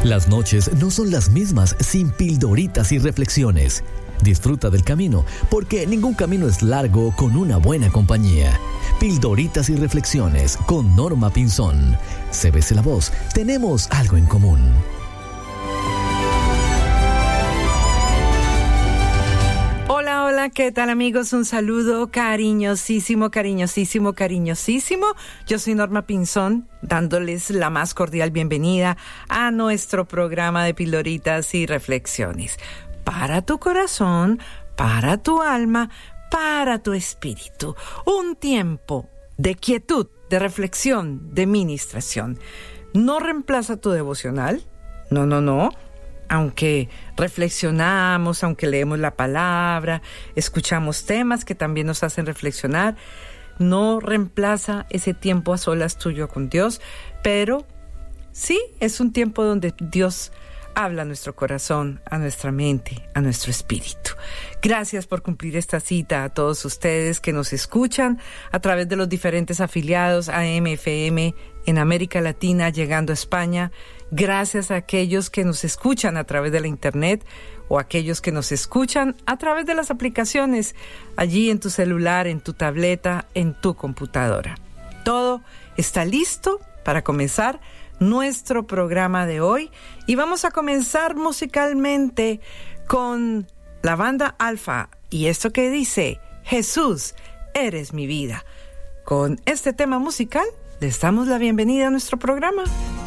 Las noches no son las mismas sin pildoritas y reflexiones. Disfruta del camino, porque ningún camino es largo con una buena compañía. Pildoritas y reflexiones con Norma Pinzón. CBC La Voz, tenemos algo en común. Hola, hola, ¿qué tal amigos? Un saludo cariñosísimo, cariñosísimo, cariñosísimo. Yo soy Norma Pinzón, dándoles la más cordial bienvenida a nuestro programa de Pildoritas y Reflexiones. Para tu corazón, para tu alma, para tu espíritu. Un tiempo de quietud, de reflexión, de ministración. No reemplaza tu devocional. No. Aunque reflexionamos, aunque leemos la palabra, escuchamos temas que también nos hacen reflexionar, no reemplaza ese tiempo a solas tuyo con Dios, pero sí es un tiempo donde Dios habla a nuestro corazón, a nuestra mente, a nuestro espíritu. Gracias por cumplir esta cita a todos ustedes que nos escuchan a través de los diferentes afiliados AM, FM en América Latina, llegando a España. Gracias a aquellos que nos escuchan a través de la internet o aquellos que nos escuchan a través de las aplicaciones allí en tu celular, en tu tableta, en tu computadora. Todo está listo para comenzar nuestro programa de hoy y vamos a comenzar musicalmente con la banda Alfa y esto que dice: Jesús, eres mi vida. Con este tema musical les damos la bienvenida a nuestro programa.